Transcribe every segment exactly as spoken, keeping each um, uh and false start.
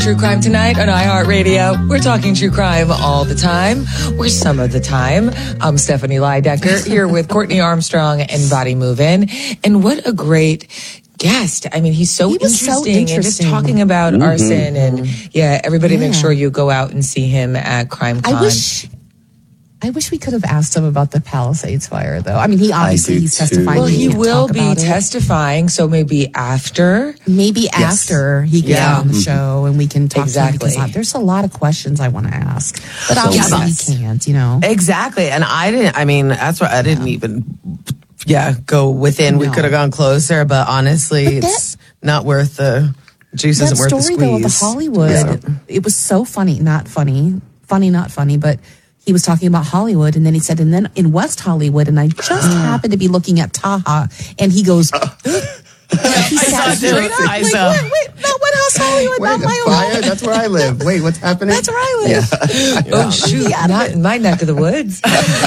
True Crime Tonight on iHeartRadio. We're talking true crime all the time, or some of the time. I'm Stephanie Leidecker here with Courtney Armstrong and Body Move In. And what a great guest. I mean, he's so, he interesting, so interesting and just talking about mm-hmm. arson. And yeah, everybody yeah. make sure you go out and see him at CrimeCon. I wish... I wish we could have asked him about the Palisades fire, though. I mean, he obviously he's testifying. Well, he will be testifying, so maybe after. Maybe yes. after he gets yeah. on the show and we can talk exactly. to him. Because there's a lot of questions I want to ask. But so obviously yes. he can't, you know. Exactly. And I didn't, I mean, that's why I didn't yeah. even, yeah, go within. No. We could have gone closer, but honestly, but that, it's not worth the, juice isn't worth the squeeze. That story, though, of the Hollywood, yeah. it was so funny. Not funny. Funny, not funny, but... He was talking about Hollywood, and then he said, and then in West Hollywood, and I just happened to be looking at Taha, and he goes, he sat straight up, like, wait, wait, not West West Hollywood, Wait, not my fire? home. That's where I live. Wait, what's happening? That's where I live. Yeah. Oh, shoot. Yeah, not in my neck of the woods.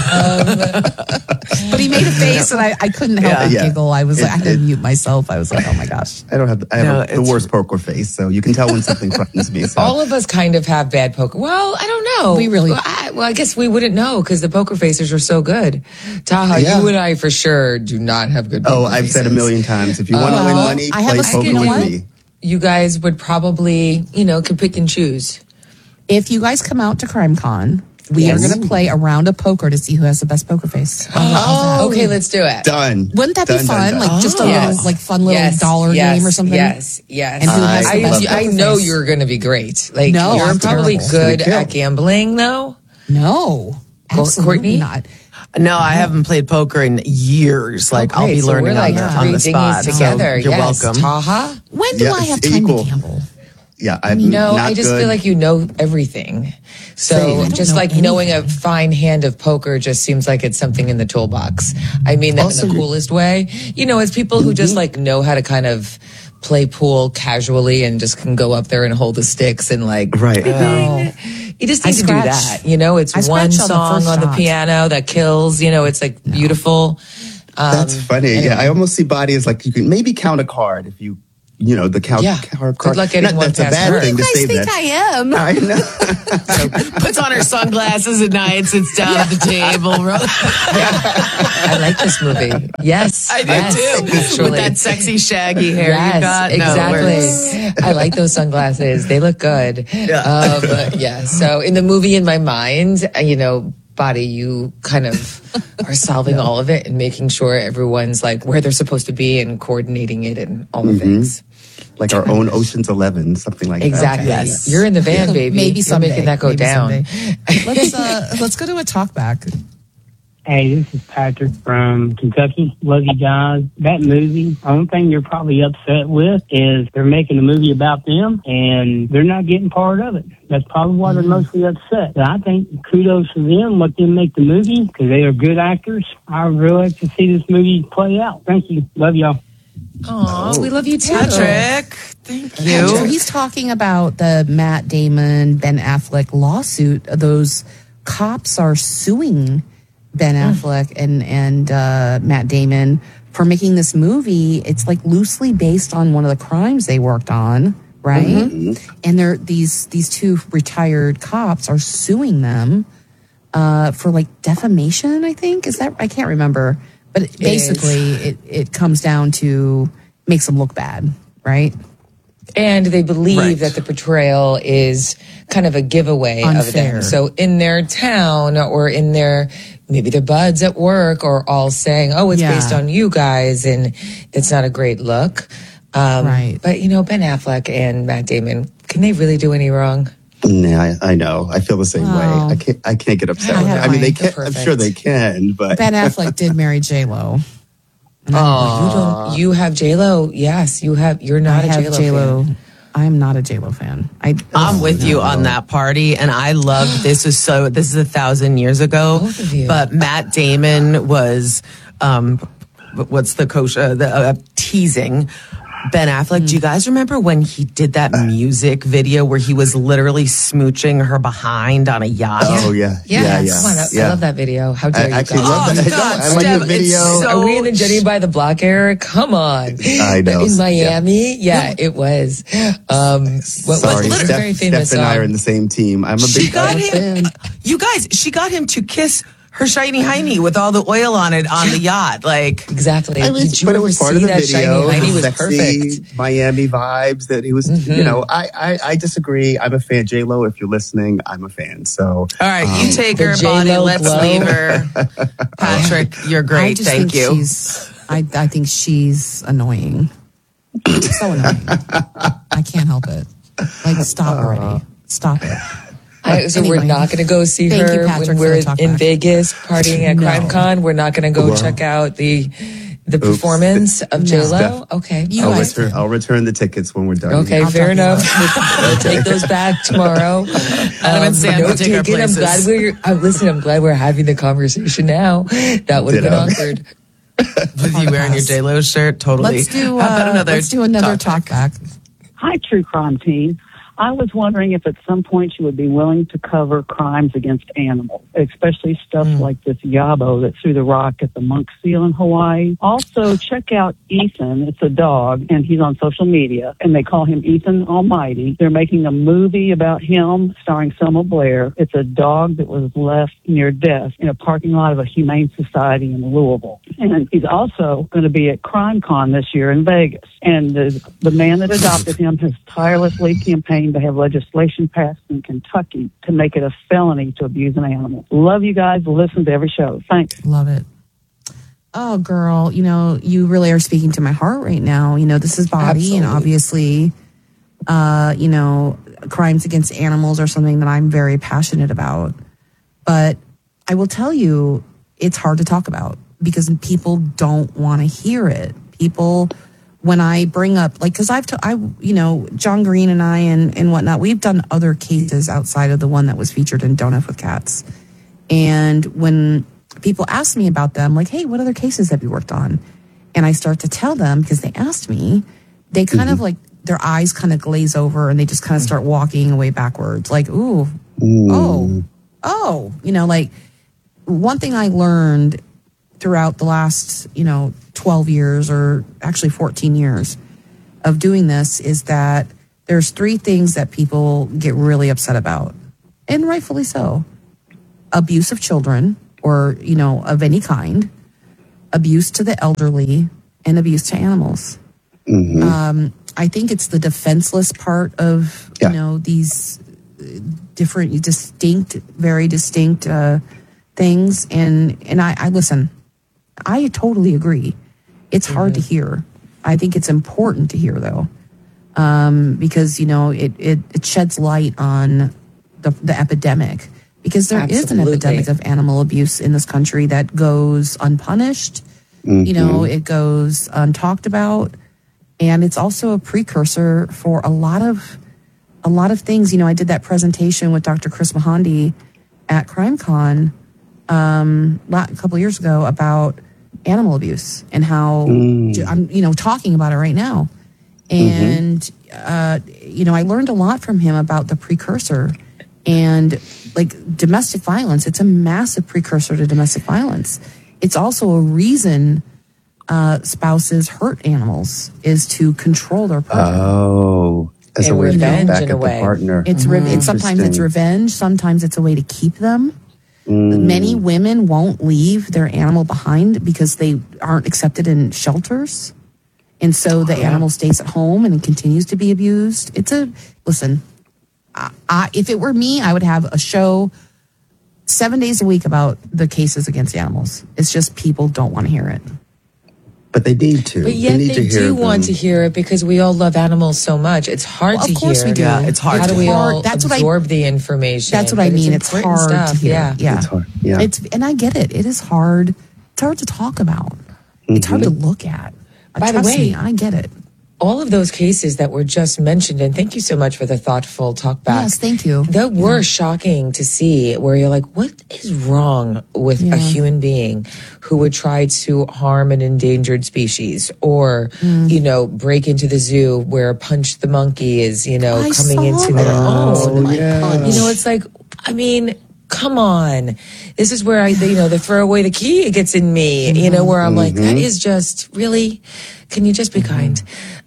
um, but he made a face, and I, I couldn't help but yeah. giggle. I was it, like, I had to mute myself. I was like, oh my gosh. I don't have, the, I have no, a, the worst poker face, so you can tell when something frightens me. So. All of us kind of have bad poker. Well, I don't know. We really. Well, I, well, I guess we wouldn't know because the poker faces are so good. Taha, yeah. you and I for sure do not have good poker Oh, I've faces. said a million times. If you uh, want to win money, I play have poker you know with what? me. You guys would probably, you know, could pick and choose. If you guys come out to CrimeCon, we yes. are going to play a round of poker to see who has the best poker face. Oh, okay, let's do it. Done. Wouldn't that done, be fun? Done, like done. just a oh. little, yes. like fun little yes. dollar yes. game or something. Yes, yes. And who has I, the best I, I poker know face? you're going to be great. Like no, you're I'm probably terrible. good at gambling, though. No, absolutely Courtney? not. No, I haven't played poker in years. Like oh, I'll be so learning we're like on, the, on the spot. Together. So you're yes. welcome. Taha? When do yeah, I have time equal. to gamble? Yeah, I'm no, not I just good. feel like you know everything. So just know like anything. knowing a fine hand of poker just seems like it's something in the toolbox. I mean that Also, in the coolest way. You know, it's people who mm-hmm. just like know how to kind of play pool casually and just can go up there and hold the sticks and like right. Oh. You just need I to scratch. do that. You know, it's I one scratch on the song first on the shot. piano that kills. You know, it's like no. beautiful. Um, That's funny. anyway. Yeah, I almost see Body as like you can maybe count a card if you. You know, the count. Yeah. Card. Good luck getting Not, one that's a past bad her. thing to You guys say think that. I am? I know. Puts on her sunglasses at night, sits down at the table. I like this movie. Yes. I do yes, too. Actually. With that sexy shaggy hair yes, you got. Exactly. No, I like those sunglasses. They look good. Yeah. Um, yeah. So in the movie, in my mind, you know, Body, you kind of are solving all of it and making sure everyone's like where they're supposed to be and coordinating it and all the mm-hmm. things. Like our own Ocean's Eleven, something like exactly. that. Exactly. Yes. You're in the van, baby. Maybe someday. You're making that go Maybe down. let's uh, let's go to a talk back. Hey, this is Patrick from Kentucky. Love you guys. That movie, the only thing you're probably upset with is they're making a movie about them and they're not getting part of it. That's probably why they're mostly upset. But I think kudos to them, let them make the movie because they are good actors. I would really like to see this movie play out. Thank you. Love y'all. Aw, we love you too. Patrick, thank you. So he's talking about the Matt Damon, Ben Affleck lawsuit. Those cops are suing Ben Affleck and and uh, Matt Damon for making this movie. It's like loosely based on one of the crimes they worked on, right? Mm-hmm. And they're these these two retired cops are suing them uh, for like defamation. I think is that I can't remember, but it basically it it comes down to makes them look bad, right? And they believe right. that the portrayal is kind of a giveaway Unfair. of them. So in their town or in their, maybe their buds at work are all saying, oh, it's yeah. based on you guys and it's not a great look. Um, right. But, you know, Ben Affleck and Matt Damon, can they really do any wrong? Yeah, I, I know. I feel the same Oh. way. I can't. I can't get upset I with it. have I mean, they mine. can. I'm sure they can, but Ben Affleck did marry J Lo. Oh, you don't. You have J Lo. Yes, you have. You're not I a have J Lo. J Lo. Fan. I'm not a J Lo fan. I, I'm with no. you on that party, and I love this. Was so this is a thousand years ago, Both of you. but Matt Damon was, um, what's the coach? Uh, the uh, teasing Ben Affleck, mm. do you guys remember when he did that music video where he was literally smooching her behind on a yacht? Oh, yeah. Yeah, yeah, yeah. Come on, I, yeah. I love that video. How dare I you actually guys? love that. Oh, God, I like Steph, the video. so Are we in the Jenny by the Block era? Come on. I know. In Miami? Yeah, yeah it was. Um, what Sorry, was it? Steph, A very famous Steph and I song. are in the same team. I'm a She big got Elvis him, fan. you guys, she got him to kiss her shiny hiney with all the oil on it on the yacht. Like, exactly. I was, Did you but it ever was part see of the that video. shiny hiney the was sexy perfect? Miami vibes that he was, Mm-hmm. you know, I, I, I disagree. I'm a fan. J-Lo, if you're listening, I'm a fan. So, all right, um, you take the her J-Lo body. Let's glow. leave her. Patrick, you're I great. just Thank think you. She's, I, I think she's annoying. So annoying. I can't help it. Like, stop already. Stop it. I, so Anyway. we're not going to go see Thank you, her Patrick, when for we're the talk in back. Vegas partying at No. CrimeCon. We're not going to go Well, check out the the performance of J Lo. Steph, Okay, You I'll guys return, can. I'll return the tickets when we're done. okay, I'll fair talk enough. about We'll, we'll take those back tomorrow. Adam and Sam no will take our taking. I'm places. glad we're. Uh, listen, I'm glad we're having the conversation now. That would have been Ditto. awkward. With you wearing your J-Lo shirt, totally. Let's do, How about uh, another let's do another talk back. Hi, True Crime Team. I was wondering if at some point you would be willing to cover crimes against animals, especially stuff Mm. like this Yabo that threw the rock at the monk seal in Hawaii. Also, check out Ethan. It's a dog, and he's on social media, and they call him Ethan Almighty. They're making a movie about him starring Selma Blair. It's a dog that was left near death in a parking lot of a humane society in Louisville. And he's also going to be at CrimeCon this year in Vegas. And the, the man that adopted him has tirelessly campaigned to have legislation passed in Kentucky to make it a felony to abuse an animal. Love you guys. Listen to every show. Thanks. Love it. Oh, girl, you know, you really are speaking to my heart right now. You know, this is body, Absolutely. and obviously, uh, you know, crimes against animals are something that I'm very passionate about. But I will tell you, it's hard to talk about because people don't want to hear it. People, when I bring up, like, because I've, t- I, you know, John Green and I and, and whatnot, we've done other cases outside of the one that was featured in Don't F with Cats. And when people ask me about them, like, hey, what other cases have you worked on? And I start to tell them because they asked me, they kind of like, their eyes kind of glaze over and they just kind of start walking away backwards. Like, ooh, Ooh. oh, oh, you know, like one thing I learned throughout the last, you know, twelve years or actually fourteen years of doing this is that there's three things that people get really upset about, and rightfully so. Abuse of children or, you know, of any kind, abuse to the elderly, and abuse to animals. Mm-hmm. Um, I think it's the defenseless part of, Yeah. you know, these different, distinct, very distinct uh, things. And, and I, I listen, I totally agree. It's hard Mm-hmm. to hear. I think it's important to hear, though, um, because, you know, it, it, it sheds light on the, the epidemic. Because there is an Absolutely. epidemic of animal abuse in this country that goes unpunished. Mm-hmm. You know, it goes untalked about. And it's also a precursor for a lot of a lot of things. You know, I did that presentation with Doctor Chris Mahandi at CrimeCon um, a couple of years ago about animal abuse and how Mm. I'm, you know, talking about it right now. And, Mm-hmm. uh, you know, I learned a lot from him about the precursor and like domestic violence. It's a massive precursor to domestic violence. It's also a reason uh, spouses hurt animals is to control their partner. Oh, as a And way to revenge get back in at a way. the partner. It's, re- it's sometimes it's Interesting. revenge. Sometimes it's a way to keep them. Mm. Many women won't leave their animal behind because they aren't accepted in shelters. And so the animal stays at home and continues to be abused. It's a, listen, I, I, if it were me, I would have a show seven days a week about the cases against animals. It's just people don't want to hear it. But they need to. But yet need they, to hear do them. want to hear it because we all love animals so much. It's hard Well, to of course hear. we do. Yeah, it's hard How to do we hear. all That's what I- absorb the information? That's what I But mean. It's, important hard stuff. to hear. Yeah. Yeah. It's hard. Yeah. It's, and I get it. It is hard. It's hard to talk about. It's hard to look at. Uh, By the Trust way- me, I get it. all of those cases that were just mentioned, and thank you so much for the thoughtful talk back. Yes, thank you. That were shocking to see, where you're like, what is wrong with Yeah. a human being who would try to harm an endangered species, or, Mm. you know, break into the zoo where Punch the Monkey is, you know, I coming saw into their that. own. My yeah. punch. You know, it's like, I mean, come on. This is where I, you know, the throw away the key, it gets in me, you know, where I'm like, that is just really, can you just be kind?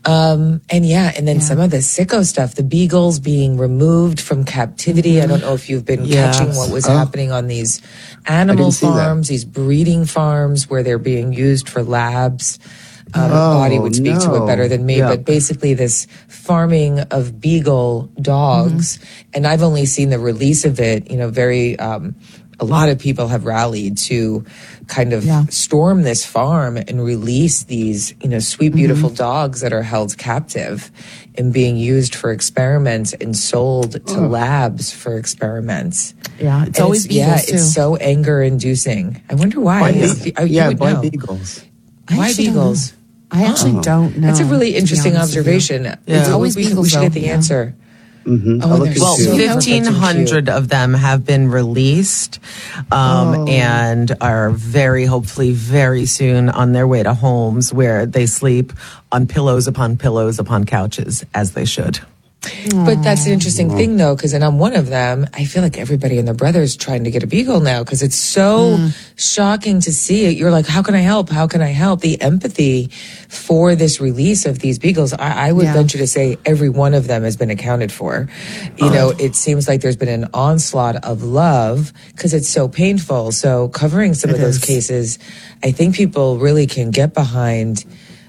Um, and yeah, and then some of the sicko stuff, the beagles being removed from captivity. I don't know if you've been Yes. catching what was Oh. happening on these animal see that. farms, these breeding farms where they're being used for labs. Um, Oh, Body would speak to it no. better than me, Yeah. but basically this farming of beagle dogs, and I've only seen the release of it, you know, very, um, a lot of people have rallied to kind of Yeah. storm this farm and release these, you know, sweet, beautiful dogs that are held captive and being used for experiments and sold to labs for experiments. Yeah, it's And always it's, yeah, beagles, too. it's so anger inducing. I wonder why. Why Is- be- uh, you yeah, would why know. beagles? I Why actually don't beagles? know. I actually don't know. That's a really to be interesting honest with you. observation. Yeah. It's always we, we, beagles, we should get though, the yeah. answer. Mm-hmm. Oh, I'll look and into Well, So it. perfect and fifteen hundred of them have been released um, Oh. and are very, hopefully, very soon on their way to homes where they sleep on pillows upon pillows upon couches, as they should. But that's an interesting thing, though, because and I'm one of them. I feel like everybody and their brother's trying to get a beagle now because it's so shocking to see it. You're like, how can I help? How can I help? The empathy for this release of these beagles, I, I would Yeah. venture to say every one of them has been accounted for. You know, it seems like there's been an onslaught of love because it's so painful. So covering some of those is. cases, I think people really can get behind.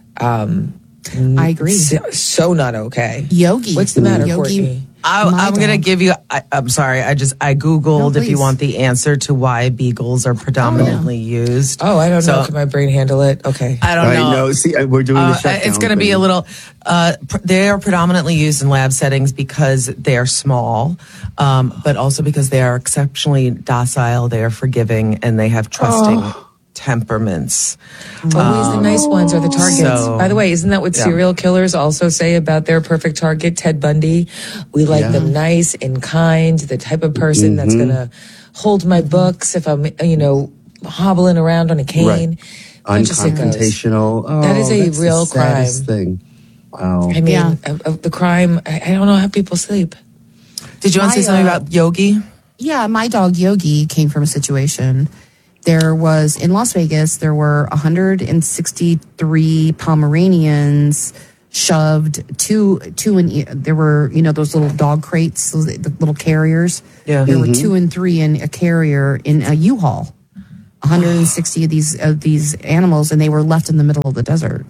Um, I agree. So, so not okay. Yogi. What's the matter, Yogi. Courtney? I, My I'm going to dog. give you, I, I'm sorry, I just, I Googled No, if you please. want the answer to why beagles are predominantly used. Oh, I don't So, know. Can my brain handle it? Okay. I don't I know. know. See, I- we're doing Uh, the shutdown. it's going to be thing. a little. Uh, pr- they are predominantly used in lab settings because they are small, um, but also because they are exceptionally docile. They are forgiving and they have trusting temperaments. Always the nice ones are the targets. so- By the way, isn't that what Yeah. serial killers also say about their perfect target, Ted Bundy? We like Yeah. them nice and kind, the type of person that's Mm-hmm. going to hold my books if I'm, you know, hobbling around on a cane. Bunch of sickos. Unconfrontational. Oh, That is a that's real the saddest crime. thing. Wow. I mean, Yeah. of, of the crime, I, I don't know how people sleep. Did you want to say My, something uh, about Yogi? Yeah, my dog Yogi came from a situation. There was in Las Vegas, there were one hundred sixty-three Pomeranians shoved two two in e- there were, you know, those little dog crates, those the little carriers. Yeah. There Mm-hmm. were two and three in a carrier in a U-Haul. one hundred sixty of these of these animals, and they were left in the middle of the desert.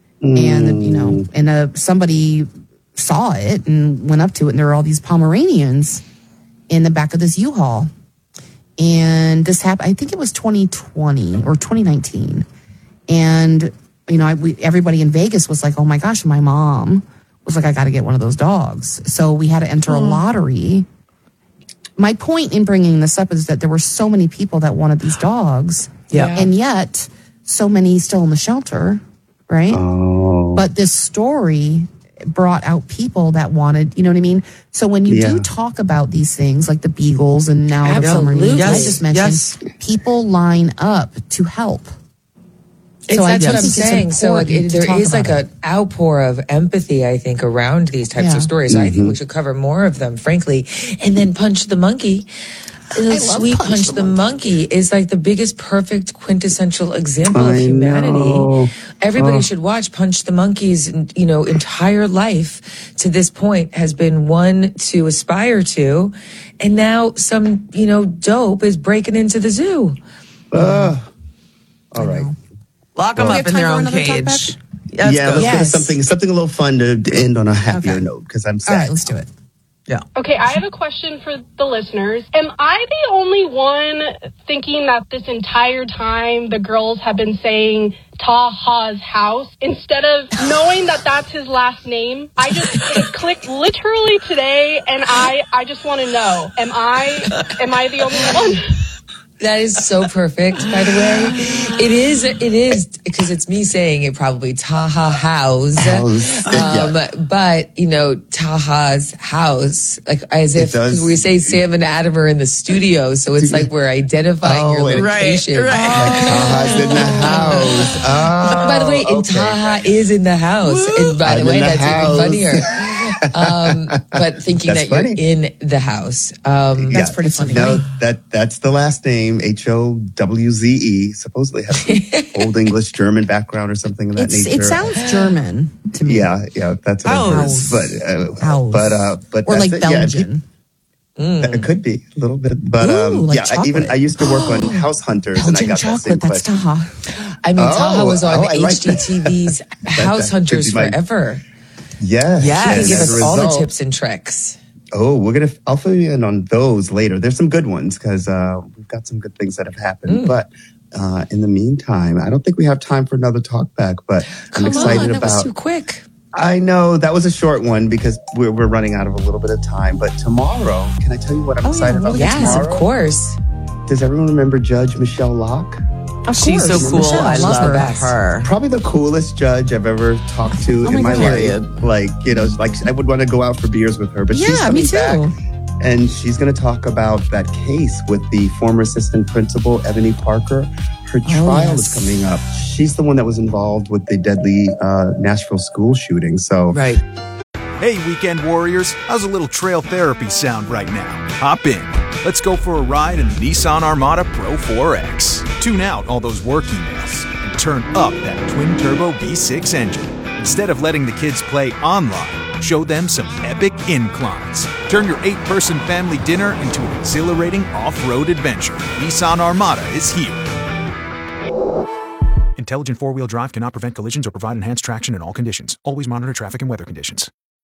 And you know, and uh, somebody saw it and went up to it, and there were all these Pomeranians in the back of this U-Haul. And this happened, I think it was twenty twenty or twenty nineteen. And, you know, I, we, everybody in Vegas was like, oh my gosh, my mom was like, I got to get one of those dogs. So we had to enter a lottery. My point in bringing this up is that there were so many people that wanted these dogs. Yeah. And yet, so many still in the shelter, right? Oh. But this story brought out people that wanted, you know what I mean? So when you Yeah. do talk about these things like the beagles and now the Absolutely. Pomeranians, I Yes, just mentioned, yes. people line up to help. It's, So I that's just what I'm think it's saying. So like, important it, to there talk is like about an outpour of empathy, I think, around these types Yeah. of stories. I think we should cover more of them, frankly. And then Punch the Monkey. The love sweet Punch Punch, the the monkey. is like the biggest, perfect, quintessential example of I humanity. know. Everybody Oh. should watch Punch the Monkey's, you know, entire life to this point has been one to aspire to. And now some, you know, dope is breaking into the zoo. All right. Lock them we up have in time their for own another cage. talkback? Let's yeah, go. let's go to Yes. something something a little fun to end on a happier Okay. note because I'm sad. All right, let's do it. Yeah. Okay, I have a question for the listeners. Am I the only one thinking that this entire time the girls have been saying Taha's house instead of knowing that that's his last name? I just it clicked literally today, and I I just want to know: Am I am I the only one? That is so perfect, by the way. It is, it is, because it's me saying it probably, Taha House. House. Um, Yeah. But, you know, Taha's house, like as It if, does. because we say Sam and Adam are in the studio, so it's like we're identifying Oh, your and- location. Right, right. Taha's in the house. Oh, By the way, and okay. Taha is in the house. And by the I'm way, in the that's house. even funnier. um, but thinking That's that funny. you're in the house. Um, That's pretty funny. No, that that's the last name, H O W Z E. Supposedly has some old English German background or something of that It's, nature. it sounds German to me. Yeah, yeah, that's what I've heard. House. But uh, House. but uh, but Or that's like it. Yeah, Belgian. peop- It could be a little bit, but Ooh, um, like yeah. I, even chocolate. I used to work on House Hunters, and I Belgian got that same chocolate. That's question. Taha. I mean, Oh, Taha was on oh, I like H G T V's House that could Hunters be my- forever. Yes, Yes. She and can give as us a all the result- tips and tricks. Oh, we're gonna. I'll fill you in on those later. There's some good ones because uh, we've got some good things that have happened. Mm. But uh, in the meantime, I don't think we have time for another talk back. But I'm Come excited on, that was about. too quick. I know that was a short one because we're we're running out of a little bit of time. But tomorrow, can I tell you what I'm excited about? Yes, tomorrow? of course. Does everyone remember Judge Michelle Locke? Of She's so course. cool. Michelle, I love love her. her. Probably the coolest judge I've ever talked to Oh in my my God. life. Period. Like, you know, like I would want to go out for beers with her, but she's Yeah, coming me too. back and she's going to talk about that case with the former assistant principal, Ebony Parker. Her trial yes. is coming up. She's the one that was involved with the deadly uh, Nashville school shooting. So, Right. Hey, weekend warriors, how's a little trail therapy sound right now? Hop in. Let's go for a ride in the Nissan Armada Pro four X. Tune out all those work emails and turn up that twin-turbo V six engine. Instead of letting the kids play online, show them some epic inclines. Turn your eight-person family dinner into an exhilarating off-road adventure. Nissan Armada is here. Intelligent four-wheel drive cannot prevent collisions or provide enhanced traction in all conditions. Always monitor traffic and weather conditions.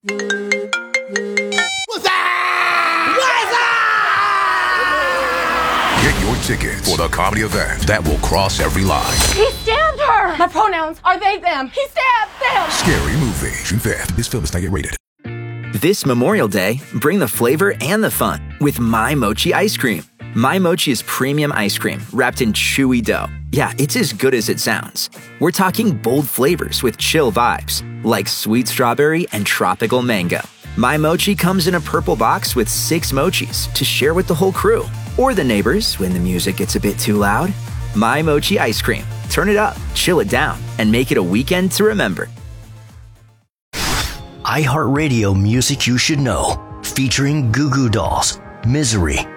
Get your tickets for the comedy event that will cross every line. He stabbed her. My pronouns are they, them. He stabbed them. Scary Movie. June fifth. This film is not yet rated. This Memorial Day, bring the flavor and the fun with My Mochi ice cream. My Mochi is premium ice cream wrapped in chewy dough. Yeah, it's as good as it sounds. We're talking bold flavors with chill vibes, like sweet strawberry and tropical mango. My Mochi comes in a purple box with six mochis to share with the whole crew. Or the neighbors when the music gets a bit too loud. My Mochi ice cream. Turn it up, chill it down, and make it a weekend to remember. iHeartRadio Music You Should Know, featuring Goo Goo Dolls, Misery,